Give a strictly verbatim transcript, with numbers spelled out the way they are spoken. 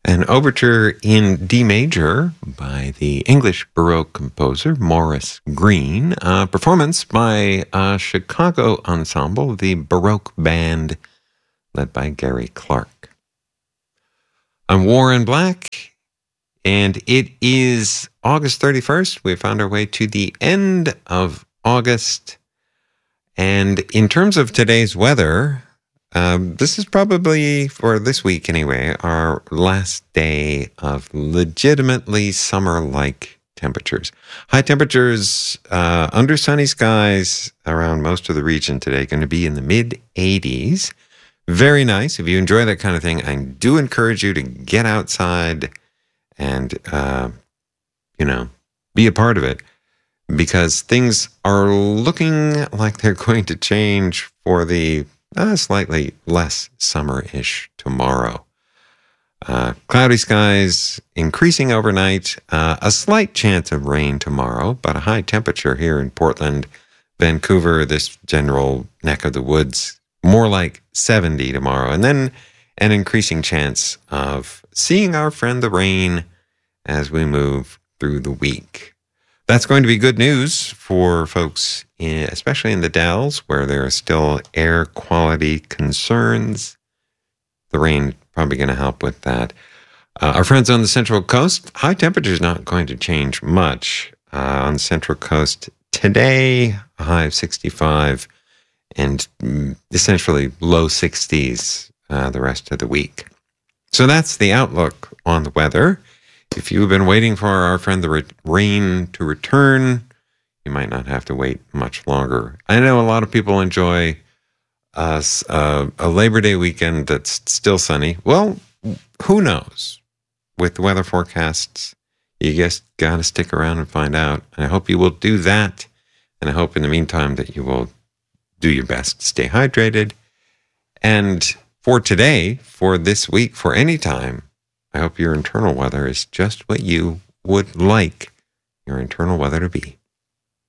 An overture in D major by the English Baroque composer Maurice Greene. A performance by a Chicago ensemble, the Baroque Band, led by Gary Clark. I'm Warren Black, and it is August thirty-first. We found our way to the end of August. And in terms of today's weather, Um, this is probably, for this week anyway, our last day of legitimately summer-like temperatures. High temperatures uh, under sunny skies around most of the region today, going to be in the mid eighties. Very nice. If you enjoy that kind of thing, I do encourage you to get outside and, uh, you know, be a part of it, because things are looking like they're going to change for the Uh, slightly less summer-ish tomorrow. Uh, cloudy skies increasing overnight. Uh, a slight chance of rain tomorrow, but a high temperature here in Portland, Vancouver, this general neck of the woods, more like seventy tomorrow. And then an increasing chance of seeing our friend the rain as we move through the week. That's going to be good news for folks, in, especially in the Dells, where there are still air quality concerns. The rain probably going to help with that. Uh, our friends on the Central Coast, high temperature is not going to change much. Uh, on the Central Coast today, a high of sixty-five, and essentially low sixties uh, the rest of the week. So that's the outlook on the weather. If you've been waiting for our friend the rain to return, you might not have to wait much longer. I know a lot of people enjoy uh, uh, a Labor Day weekend that's still sunny. Well, who knows? With the weather forecasts, you just got to stick around and find out. And I hope you will do that. And I hope in the meantime that you will do your best to stay hydrated. And for today, for this week, for any time, I hope your internal weather is just what you would like your internal weather to be.